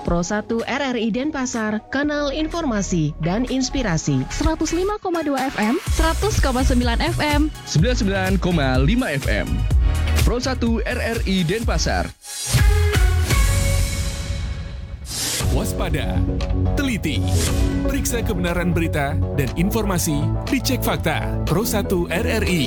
Pro 1 RRI Denpasar, kanal informasi dan inspirasi. 105,2 FM, 100,9 FM, 99,5 FM. Pro 1 RRI Denpasar. Waspada, teliti, periksa kebenaran berita dan informasi, dicek fakta. Pro 1 RRI.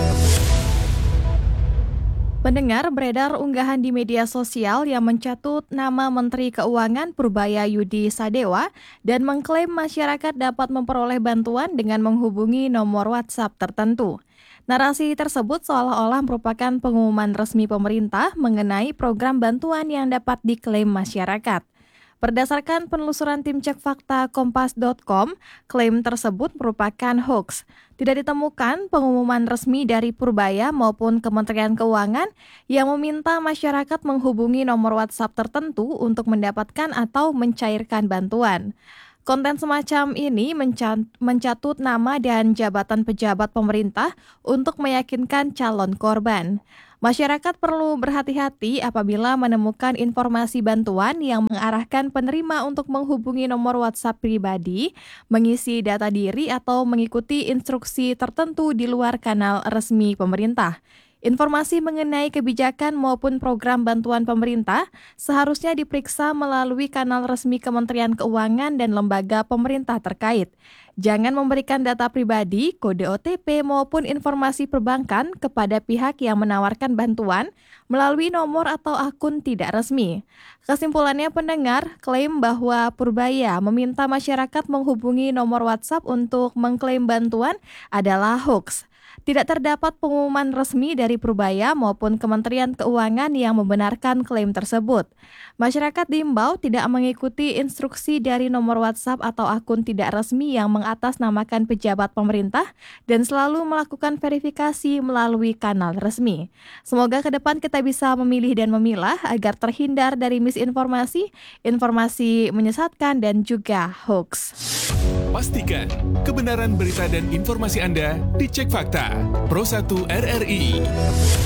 Pendengar, beredar unggahan di media sosial yang mencatut nama Menteri Keuangan Purbaya Yudi Sadewa dan mengklaim masyarakat dapat memperoleh bantuan dengan menghubungi nomor WhatsApp tertentu. Narasi tersebut seolah-olah merupakan pengumuman resmi pemerintah mengenai program bantuan yang dapat diklaim masyarakat. Berdasarkan penelusuran tim cek fakta kompas.com, klaim tersebut merupakan hoax. Tidak ditemukan pengumuman resmi dari Purbaya maupun Kementerian Keuangan yang meminta masyarakat menghubungi nomor WhatsApp tertentu untuk mendapatkan atau mencairkan bantuan. Konten semacam ini mencatut nama dan jabatan pejabat pemerintah untuk meyakinkan calon korban. Masyarakat perlu berhati-hati apabila menemukan informasi bantuan yang mengarahkan penerima untuk menghubungi nomor WhatsApp pribadi, mengisi data diri atau mengikuti instruksi tertentu di luar kanal resmi pemerintah. Informasi mengenai kebijakan maupun program bantuan pemerintah seharusnya diperiksa melalui kanal resmi Kementerian Keuangan dan lembaga pemerintah terkait. Jangan memberikan data pribadi, kode OTP maupun informasi perbankan kepada pihak yang menawarkan bantuan melalui nomor atau akun tidak resmi. Kesimpulannya pendengar, klaim bahwa Purbaya meminta masyarakat menghubungi nomor WhatsApp untuk mengklaim bantuan adalah hoax. Tidak terdapat pengumuman resmi dari Purbaya maupun Kementerian Keuangan yang membenarkan klaim tersebut. Masyarakat diimbau tidak mengikuti instruksi dari nomor WhatsApp atau akun tidak resmi yang mengatasnamakan pejabat pemerintah dan selalu melakukan verifikasi melalui kanal resmi. Semoga ke depan kita bisa memilih dan memilah agar terhindar dari misinformasi, informasi menyesatkan dan juga hoax. Pastikan kebenaran berita dan informasi Anda dicek fakta. Pro 1 RRI.